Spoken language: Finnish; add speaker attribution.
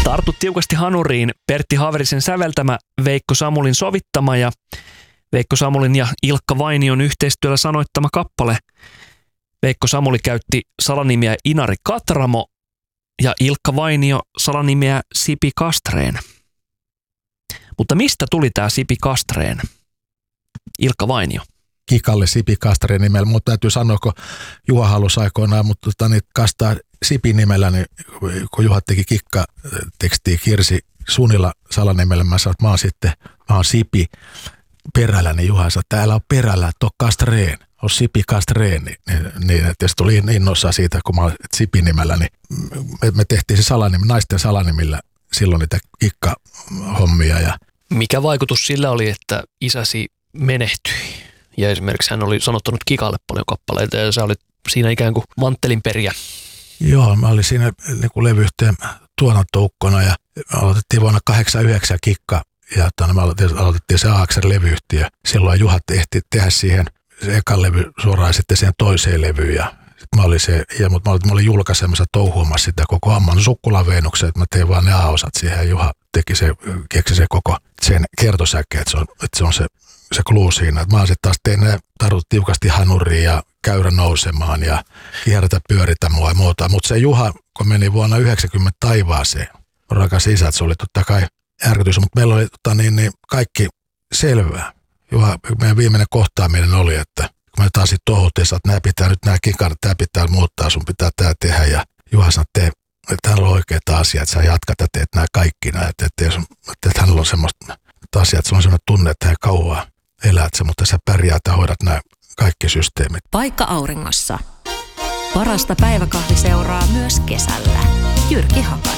Speaker 1: Tartu tiukasti hanuriin, Pertti Haverisen säveltämä, Veikko Samulin sovittama ja Veikko Samulin ja Ilkka Vainion yhteistyöllä sanoittama kappale. Veikko Samuli käytti salanimiä Inari Katramo ja Ilkka Vainio salanimiä Sipi Kastreen. Mutta mistä tuli tämä Sipi Kastreen? Ilkka Vainio.
Speaker 2: Kikalle Sipi Kastreen nimellä, mutta täytyy sanoa, kun Juha halusi aikoinaan, mutta niitä kastaa Sipi nimellä, niin kun Juha teki kikkatekstiä Kirsi Sunila salanimellä, mä sanoin, että mä oon Sipi perällä, niin Juha sanoi, että täällä on perällä, että on Kastreen, on Sipi Kastreen, niin että jos tuli innoissaan siitä, kun mä oon Sipi nimellä, niin me tehtiin se naisten salanimillä silloin niitä kikkahommia. Ja
Speaker 1: mikä vaikutus sillä oli, että isäsi menehtyi? Ja esimerkiksi hän oli sanottanut Kikalle paljon kappaleita ja sä olit siinä ikään kuin manttelinperiä.
Speaker 2: Joo, mä olin siinä niin kuin levyyhtiön tuotantoukkona ja aloitettiin vuonna 1989 Kikka ja me aloitettiin se AXR-levyyhtiö. Silloin Juha ehti tehdä siihen se ekan levy suoraan sitten siihen toiseen levyyn ja mutta mä olin julkaisemassa touhuamassa sitä koko Amman Sukkulan Veenuksen, että mä tein vaan ne A-osat siihen ja Juha keksi se koko sen kertosäke, että se on se clue siinä. Että mä sitten taas tein ne tarvitut tiukasti hanuriin ja käyrä nousemaan ja kierrätä pyöritä mua ja muuta. Mutta se Juha, kun meni vuonna 1990 taivaaseen, rakas isä, että se oli totta kai järkytys, mutta meillä oli kaikki selvää. Juha, meidän viimeinen kohtaaminen oli, että kun me taas sitten tohuttiin, että nämä kikarat, tämä pitää muuttaa, sun pitää tämä tehdä. Ja Juha sanoi, että hänellä on oikeita asiaa, että sä jatkat ja teet nämä kaikki nämä. Että hänellä on semmoista asiaa, että se on semmoinen tunne, että hän kauan elät se, mutta sä pärjäät ja hoidat nämä kaikki systeemit.
Speaker 3: Paikka auringossa. Parasta päiväkahviseuraa myös kesällä. Jyrki Haka.